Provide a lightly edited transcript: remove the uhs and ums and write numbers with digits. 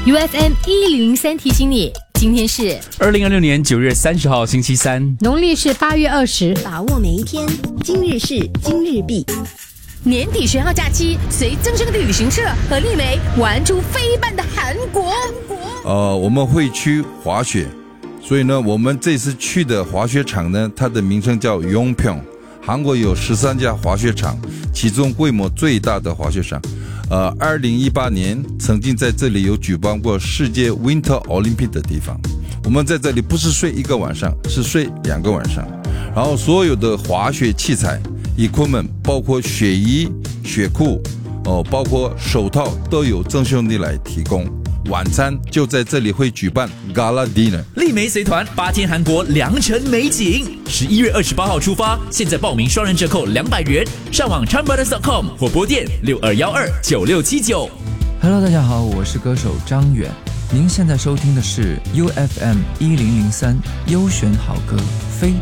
UFM1003提醒你，今天是 2026年9月30号星期三， 农历是8月20， 把握每一天，今日事今日毕。 年底10号假期，随增生的旅行社和丽梅玩出飞半的韩国。 我们会去滑雪，所以呢，我们这次去的滑雪场呢，它的名称叫 Yongpyeong。韩国有13家滑雪场，其中规模最大的滑雪场。2018年曾经在这里有举办过世界 Winter Olympic 的地方。我们在这里不是睡1个晚上，是睡2个晚上。然后所有的滑雪器材equipment，包括雪衣、雪裤，包括手套都由曾兄弟来提供。晚餐就在这里会举办 Gala Dinner。 丽梅随团8天韩国良辰美景，11月28号出发，现在报名双人折扣200元，上网 charmbrothers.com 或拨电62129679。 Hello， 大家好，我是歌手张远，您现在收听的是 UFM1003优选好歌飞。